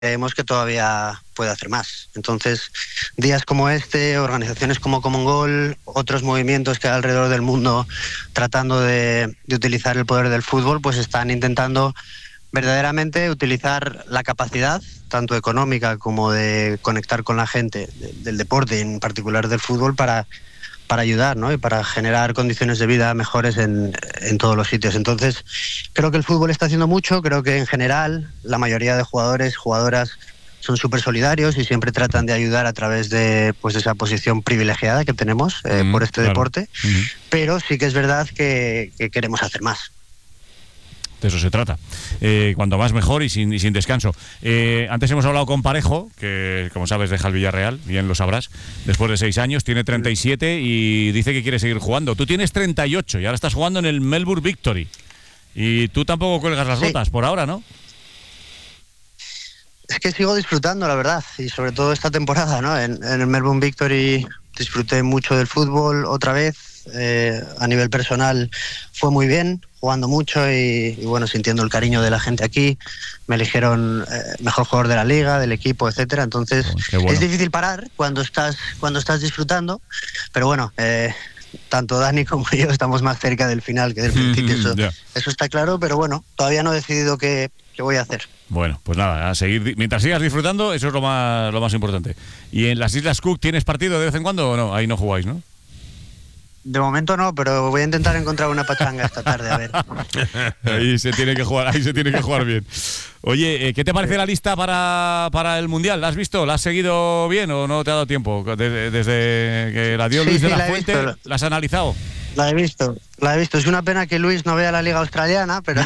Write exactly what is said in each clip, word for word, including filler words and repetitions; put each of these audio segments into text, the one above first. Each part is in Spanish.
creemos que todavía puede hacer más. Entonces, días como este, organizaciones como Common Goal, otros movimientos que hay alrededor del mundo tratando de, de utilizar el poder del fútbol, pues están intentando verdaderamente utilizar la capacidad, tanto económica como de conectar con la gente de, del deporte, en particular del fútbol, para, para ayudar, ¿no? Y para generar condiciones de vida mejores en, en todos los sitios. Entonces, creo que el fútbol está haciendo mucho, creo que en general la mayoría de jugadores, jugadoras son súper solidarios y siempre tratan de ayudar a través de, pues, de esa posición privilegiada que tenemos eh, mm, por este claro. deporte, mm-hmm. pero sí que es verdad que, que queremos hacer más. De eso se trata. Eh, cuanto más mejor y sin, y sin descanso. Eh, antes hemos hablado con Parejo, que como sabes deja el Villarreal, bien lo sabrás, después de seis años, tiene treinta y siete y dice que quiere seguir jugando. Tú tienes treinta y ocho y ahora estás jugando en el Melbourne Victory. Y tú tampoco cuelgas las botas sí. por ahora, ¿no? Es que sigo disfrutando, la verdad, y sobre todo esta temporada, ¿no? En, en el Melbourne Victory disfruté mucho del fútbol otra vez. Eh, a nivel personal fue muy bien, jugando mucho y, y bueno, sintiendo el cariño de la gente aquí. Me eligieron eh, mejor jugador de la liga, del equipo, etcétera. Entonces oh, bueno. es difícil parar cuando estás cuando estás disfrutando, pero bueno, eh, tanto Dani como yo estamos más cerca del final que del principio. Eso, yeah. eso está claro, pero bueno, todavía no he decidido qué, qué voy a hacer. Bueno, pues nada, a seguir, mientras sigas disfrutando, eso es lo más lo más importante. ¿Y en las Islas Cook tienes partido de vez en cuando o no? Ahí no jugáis, ¿no? De momento no, pero voy a intentar encontrar una pachanga esta tarde, a ver. Ahí se tiene que jugar, ahí se tiene que jugar bien. Oye, ¿qué te parece la lista para, para el Mundial? ¿La has visto? ¿La has seguido bien o no te ha dado tiempo? Desde, desde que la dio Luis sí, de sí, la, la Fuente, visto. ¿La has analizado? La he visto, la he visto. Es una pena que Luis no vea la Liga Australiana, pero...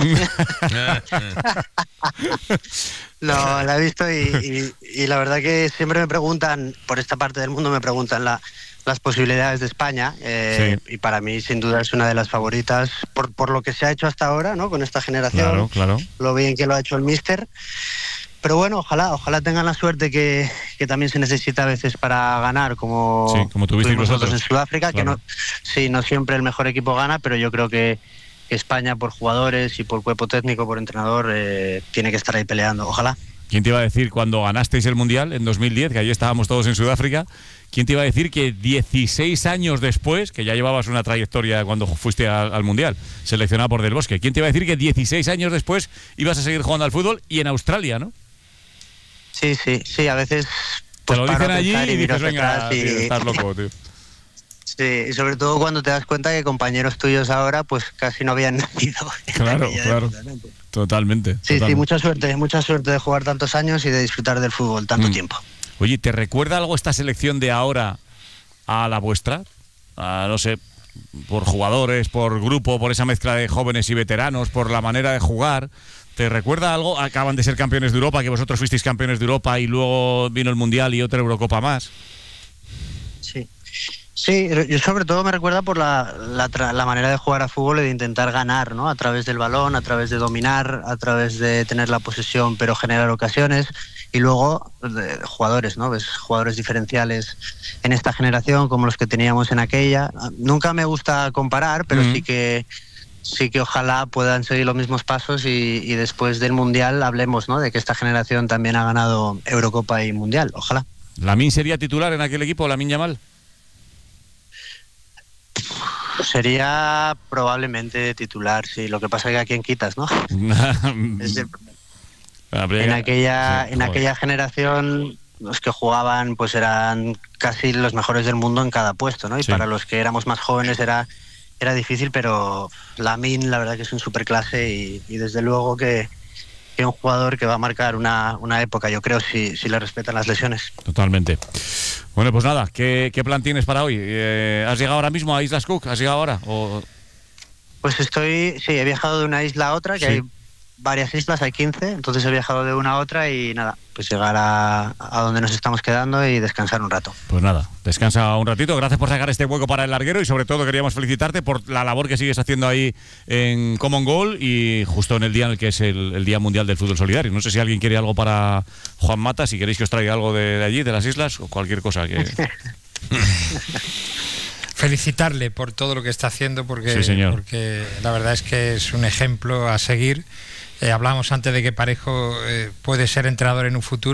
no, la he visto y, y, y la verdad que siempre me preguntan, por esta parte del mundo me preguntan la... las posibilidades de España eh, sí. y para mí sin duda es una de las favoritas por, por lo que se ha hecho hasta ahora, ¿no? Con esta generación, claro, claro. lo bien que lo ha hecho el míster, pero bueno, ojalá ojalá tengan la suerte que, que también se necesita a veces para ganar, como, sí, como tuvimos nosotros en Sudáfrica, claro. que no, sí, no siempre el mejor equipo gana, pero yo creo que España por jugadores y por cuerpo técnico, por entrenador, eh, tiene que estar ahí peleando, ojalá. ¿Quién te iba a decir cuando ganasteis el Mundial en dos mil diez, que allí estábamos todos en Sudáfrica, quién te iba a decir que dieciséis años después, que ya llevabas una trayectoria cuando fuiste al, al Mundial, seleccionado por Del Bosque, quién te iba a decir que dieciséis años después ibas a seguir jugando al fútbol y en Australia, ¿no? Sí, sí, sí, a veces... Pues, te lo dicen allí y, y dices, venga, y... tío, estás loco, tío. Sí, y sobre todo cuando te das cuenta que compañeros tuyos ahora pues casi no habían nacido. Claro, claro. Totalmente. Sí, totalmente. sí, mucha suerte, mucha suerte de jugar tantos años y de disfrutar del fútbol tanto mm. tiempo. Oye, ¿te recuerda algo esta selección de ahora a la vuestra? A, no sé, por jugadores, por grupo, por esa mezcla de jóvenes y veteranos, por la manera de jugar. ¿Te recuerda algo? Acaban de ser campeones de Europa, que vosotros fuisteis campeones de Europa y luego vino el Mundial y otra Eurocopa más. Sí. Sí, yo sobre todo me recuerda por la, la, la manera de jugar a fútbol y de intentar ganar, ¿no? A través del balón, a través de dominar, a través de tener la posesión pero generar ocasiones. Y luego de jugadores, ¿no? Ves jugadores diferenciales en esta generación como los que teníamos en aquella. Nunca me gusta comparar, pero mm. sí que sí que ojalá puedan seguir los mismos pasos y, y después del Mundial hablemos, ¿no? De que esta generación también ha ganado Eurocopa y Mundial. Ojalá. ¿Lamine sería titular en aquel equipo, Lamine Yamal? Sería probablemente titular, sí. Lo que pasa es que a quién quitas, ¿no? es de... En aquella, en aquella generación los que jugaban pues eran casi los mejores del mundo en cada puesto, ¿no? Y sí. para los que éramos más jóvenes era, era difícil, pero Lamine la verdad que es un superclase y, y desde luego que, que un jugador que va a marcar una, una época, yo creo, si, si le respetan las lesiones. Totalmente. Bueno, pues nada, ¿qué, qué plan tienes para hoy? Eh, ¿Has llegado ahora mismo a Islas Cook? ¿Has llegado ahora? O... Pues estoy, sí, he viajado de una isla a otra, que sí. hay varias islas, hay quince, entonces he viajado de una a otra y nada, pues llegar a, a donde nos estamos quedando y descansar un rato. Pues nada, descansa un ratito, gracias por sacar este hueco para el larguero y sobre todo queríamos felicitarte por la labor que sigues haciendo ahí en Common Goal y justo en el día en el que es el, el Día Mundial del Fútbol Solidario. No sé si alguien quiere algo para Juan Mata, si queréis que os traiga algo de, de allí, de las islas o cualquier cosa que... Felicitarle por todo lo que está haciendo porque, sí, señor. porque la verdad es que es un ejemplo a seguir Eh, hablábamos antes de que Parejo eh, puede ser entrenador en un futuro.